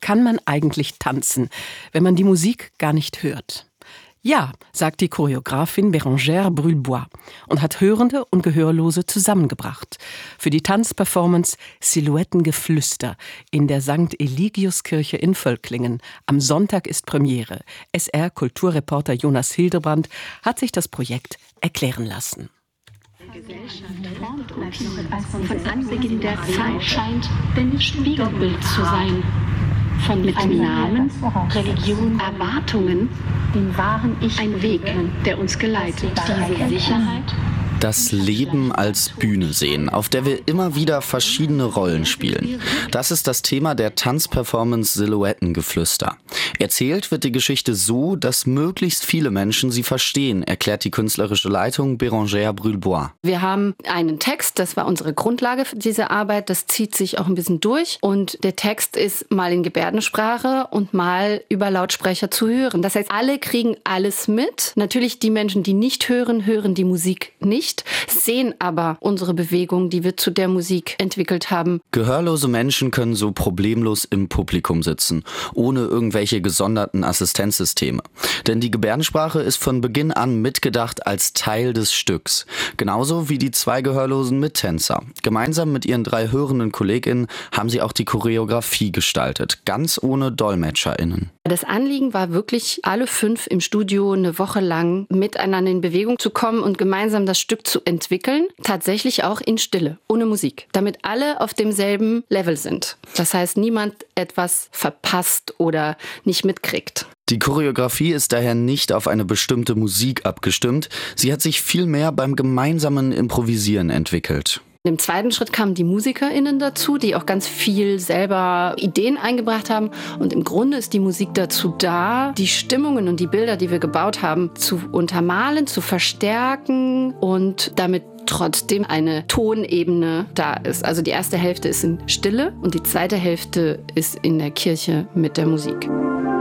kann man eigentlich tanzen, wenn man die Musik gar nicht hört? Ja, sagt die Choreografin Bérengère Brulbois und hat Hörende und Gehörlose zusammengebracht für die Tanzperformance Silhouettengeflüster in der St. Eligiuskirche in Völklingen. Am Sonntag ist Premiere. SR-Kulturreporter Jonas Hildebrand hat sich das Projekt erklären lassen. Die Gesellschaft formt uns. Von Anbeginn der Zeit scheint Spiegelbild zu sein. Von mit Namen, Religion, Erwartungen, den wahren Ich, ein Weg, der uns geleitet. Diese Sicherheit. Das Leben als Bühne sehen, auf der wir immer wieder verschiedene Rollen spielen. Das ist das Thema der Tanzperformance Silhouettengeflüster. Erzählt wird die Geschichte so, dass möglichst viele Menschen sie verstehen, erklärt die künstlerische Leitung Bérengère Brulbois. Wir haben einen Text, das war unsere Grundlage für diese Arbeit, das zieht sich auch ein bisschen durch. Und der Text ist mal in Gebärdensprache und mal über Lautsprecher zu hören. Das heißt, alle kriegen alles mit. Natürlich die Menschen, die nicht hören, hören die Musik nicht, sehen aber unsere Bewegung, die wir zu der Musik entwickelt haben. Gehörlose Menschen können so problemlos im Publikum sitzen, ohne irgendwelche gesonderten Assistenzsysteme. Denn die Gebärdensprache ist von Beginn an mitgedacht als Teil des Stücks. Genauso wie die 2 gehörlosen Mittänzer. Gemeinsam mit ihren 3 hörenden KollegInnen haben sie auch die Choreografie gestaltet, ganz ohne DolmetscherInnen. Das Anliegen war wirklich, alle 5 im Studio eine Woche lang miteinander in Bewegung zu kommen und gemeinsam das Stück zu entwickeln, tatsächlich auch in Stille, ohne Musik, damit alle auf demselben Level sind. Das heißt, niemand etwas verpasst oder nicht mitkriegt. Die Choreografie ist daher nicht auf eine bestimmte Musik abgestimmt, sie hat sich vielmehr beim gemeinsamen Improvisieren entwickelt. Im zweiten Schritt kamen die MusikerInnen dazu, die auch ganz viel selber Ideen eingebracht haben. Und im Grunde ist die Musik dazu da, die Stimmungen und die Bilder, die wir gebaut haben, zu untermalen, zu verstärken und damit trotzdem eine Tonebene da ist. Also die erste Hälfte ist in Stille und die zweite Hälfte ist in der Kirche mit der Musik.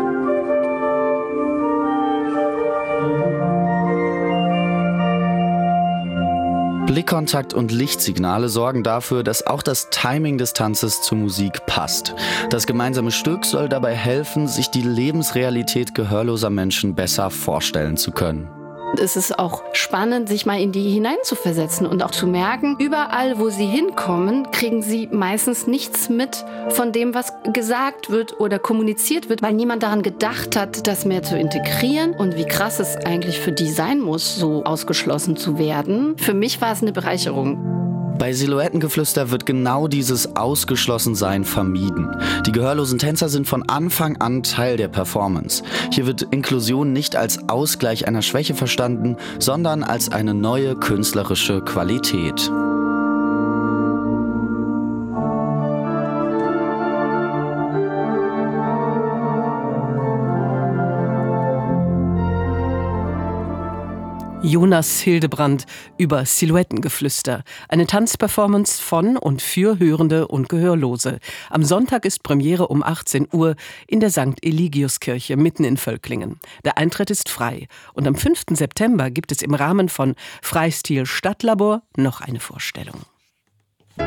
Blickkontakt und Lichtsignale sorgen dafür, dass auch das Timing des Tanzes zur Musik passt. Das gemeinsame Stück soll dabei helfen, sich die Lebensrealität gehörloser Menschen besser vorstellen zu können. Es ist auch spannend, sich mal in die hineinzuversetzen und auch zu merken, überall, wo sie hinkommen, kriegen sie meistens nichts mit von dem, was gesagt wird oder kommuniziert wird, weil niemand daran gedacht hat, das mehr zu integrieren und wie krass es eigentlich für die sein muss, so ausgeschlossen zu werden. Für mich war es eine Bereicherung. Bei Silhouettengeflüster wird genau dieses Ausgeschlossensein vermieden. Die gehörlosen Tänzer sind von Anfang an Teil der Performance. Hier wird Inklusion nicht als Ausgleich einer Schwäche verstanden, sondern als eine neue künstlerische Qualität. Jonas Hildebrand über Silhouettengeflüster. Eine Tanzperformance von und für Hörende und Gehörlose. Am Sonntag ist Premiere um 18 Uhr in der St. Eligiuskirche mitten in Völklingen. Der Eintritt ist frei. Und am 5. September gibt es im Rahmen von Freistil Stadtlabor noch eine Vorstellung.